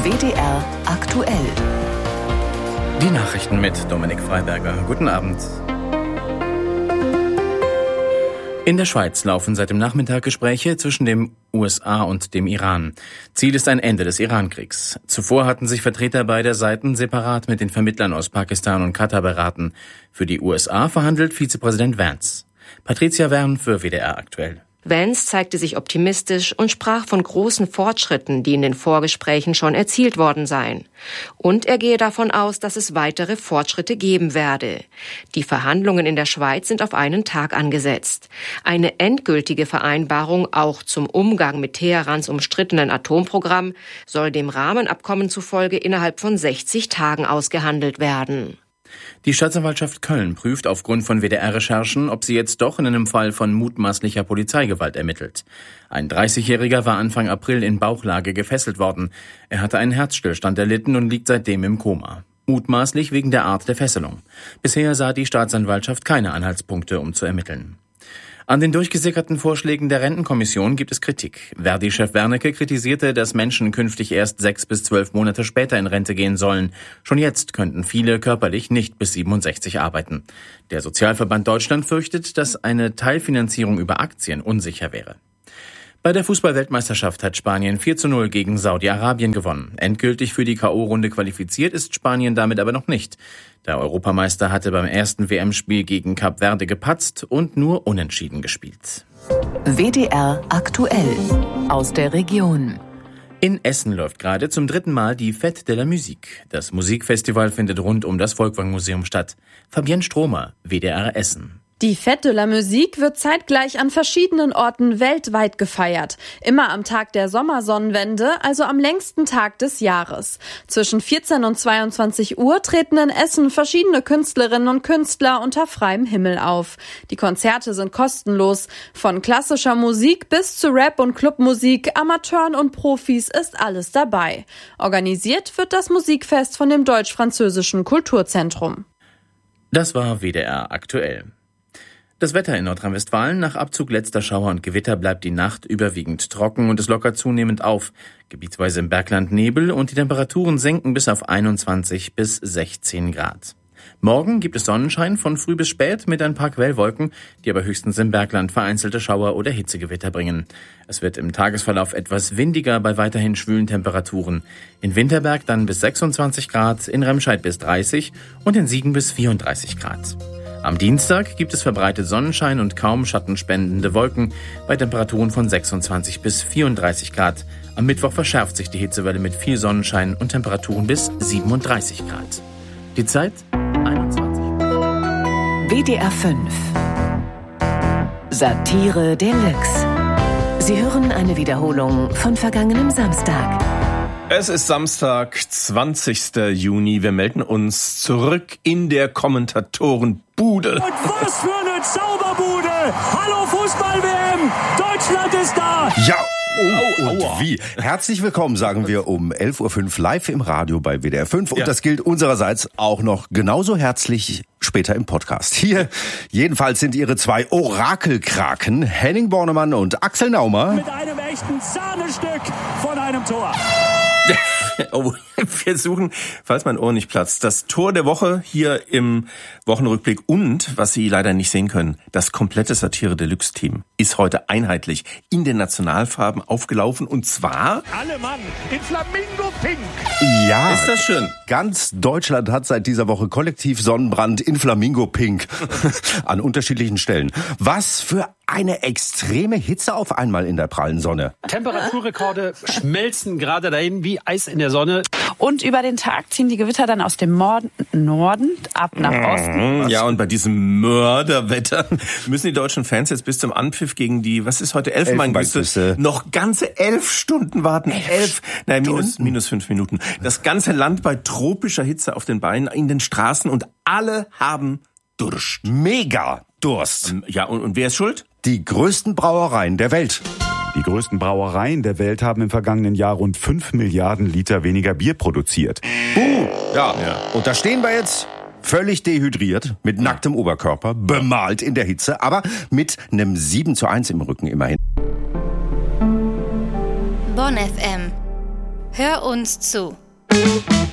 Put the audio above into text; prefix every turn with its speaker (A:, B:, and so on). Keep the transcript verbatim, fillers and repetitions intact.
A: W D R aktuell.
B: Die Nachrichten mit Dominik Freiberger. Guten Abend. In der Schweiz laufen seit dem Nachmittag Gespräche zwischen dem U S A und dem Iran. Ziel ist ein Ende des Irankriegs. Zuvor hatten sich Vertreter beider Seiten separat mit den Vermittlern aus Pakistan und Katar beraten. Für die U S A verhandelt Vizepräsident Vance. Patricia Wern für W D R aktuell.
C: Vance zeigte sich optimistisch und sprach von großen Fortschritten, die in den Vorgesprächen schon erzielt worden seien. Und er gehe davon aus, dass es weitere Fortschritte geben werde. Die Verhandlungen in der Schweiz sind auf einen Tag angesetzt. Eine endgültige Vereinbarung auch zum Umgang mit Teherans umstrittenen Atomprogramm soll dem Rahmenabkommen zufolge innerhalb von sechzig Tagen ausgehandelt werden.
B: Die Staatsanwaltschaft Köln prüft aufgrund von W D R-Recherchen, ob sie jetzt doch in einem Fall von mutmaßlicher Polizeigewalt ermittelt. Ein dreißigjähriger war Anfang April in Bauchlage gefesselt worden. Er hatte einen Herzstillstand erlitten und liegt seitdem im Koma. Mutmaßlich wegen der Art der Fesselung. Bisher sah die Staatsanwaltschaft keine Anhaltspunkte, um zu ermitteln. An den durchgesickerten Vorschlägen der Rentenkommission gibt es Kritik. Verdi-Chef Wernicke kritisierte, dass Menschen künftig erst sechs bis zwölf Monate später in Rente gehen sollen. Schon jetzt könnten viele körperlich nicht bis siebenundsechzig arbeiten. Der Sozialverband Deutschland fürchtet, dass eine Teilfinanzierung über Aktien unsicher wäre. Bei der Fußball-Weltmeisterschaft hat Spanien vier zu null gegen Saudi-Arabien gewonnen. Endgültig für die K O-Runde qualifiziert ist Spanien damit aber noch nicht. Der Europameister hatte beim ersten W M-Spiel gegen Kap Verde gepatzt und nur unentschieden gespielt.
A: W D R aktuell aus der Region.
B: In Essen läuft gerade zum dritten Mal die Fête de la Musique. Das Musikfestival findet rund um das Folkwang-Museum statt. Fabienne Stromer, W D R Essen.
D: Die Fête de la Musique wird zeitgleich an verschiedenen Orten weltweit gefeiert. Immer am Tag der Sommersonnenwende, also am längsten Tag des Jahres. Zwischen vierzehn und zweiundzwanzig Uhr treten in Essen verschiedene Künstlerinnen und Künstler unter freiem Himmel auf. Die Konzerte sind kostenlos. Von klassischer Musik bis zu Rap- und Clubmusik, Amateuren und Profis ist alles dabei. Organisiert wird das Musikfest von dem Deutsch-Französischen Kulturzentrum.
B: Das war W D R aktuell. Das Wetter in Nordrhein-Westfalen: Nach Abzug letzter Schauer und Gewitter bleibt die Nacht überwiegend trocken und es lockert zunehmend auf. Gebietsweise im Bergland Nebel und die Temperaturen senken bis auf einundzwanzig bis sechzehn Grad. Morgen gibt es Sonnenschein von früh bis spät mit ein paar Quellwolken, die aber höchstens im Bergland vereinzelte Schauer oder Hitzegewitter bringen. Es wird im Tagesverlauf etwas windiger bei weiterhin schwülen Temperaturen. In Winterberg dann bis sechsundzwanzig Grad, in Remscheid bis dreißig und in Siegen bis vierunddreißig Grad. Am Dienstag gibt es verbreitet Sonnenschein und kaum schattenspendende Wolken bei Temperaturen von sechsundzwanzig bis vierunddreißig Grad. Am Mittwoch verschärft sich die Hitzewelle mit viel Sonnenschein und Temperaturen bis siebenunddreißig Grad. Die Zeit einundzwanzig Uhr.
A: W D R fünf. Satire Deluxe. Sie hören eine Wiederholung von vergangenem Samstag.
E: Es ist Samstag, zwanzigster Juni. Wir melden uns zurück in der Kommentatorenbude.
F: Und was für eine Zauberbude! Hallo Fußball-W M! Deutschland ist da!
G: Ja, oh, und wie? Herzlich willkommen, sagen wir um elf Uhr fünf live im Radio bei W D R fünf. Und
E: Ja.
G: das gilt unsererseits auch noch genauso herzlich später im Podcast. Hier jedenfalls sind Ihre zwei Orakelkraken, Henning Bornemann und Axel Naumer.
F: Mit einem echten Sahnestück von einem Tor.
E: Oh, wir suchen, falls mein Ohr nicht platzt, das Tor der Woche hier im Wochenrückblick und, was Sie leider nicht sehen können, das komplette Satire-Deluxe-Team ist heute einheitlich in den Nationalfarben aufgelaufen und zwar...
F: Alle Mann in Flamingo Pink.
G: Ja,
E: Ist das schön?
G: Ganz Deutschland hat seit dieser Woche kollektiv Sonnenbrand in Flamingo Pink an unterschiedlichen Stellen. Was für eine extreme Hitze auf einmal in der prallen Sonne.
H: Temperaturrekorde schmelzen gerade dahin wie Eis in der Sonne.
I: Und über den Tag ziehen die Gewitter dann aus dem Morden, Norden ab nach Osten.
E: Ja, und bei diesem Mörderwetter müssen die deutschen Fans jetzt bis zum Anpfiff gegen die, was ist heute, Elfenbeinküste,
G: Elfenbeinküste.
E: noch ganze elf Stunden warten. Elf, nein, minus, minus fünf Minuten. Das ganze Land bei tropischer Hitze auf den Beinen, in den Straßen und alle haben Durst.
G: Mega Durst.
E: Ja, und, und wer ist schuld?
G: Die größten Brauereien der Welt.
J: Die größten Brauereien der Welt haben im vergangenen Jahr rund fünf Milliarden Liter weniger Bier produziert.
G: Buh. Ja. ja. Und da stehen wir jetzt völlig dehydriert, mit nacktem Oberkörper, bemalt in der Hitze, aber mit einem sieben zu eins im Rücken immerhin.
K: Bonn F M. Hör uns zu.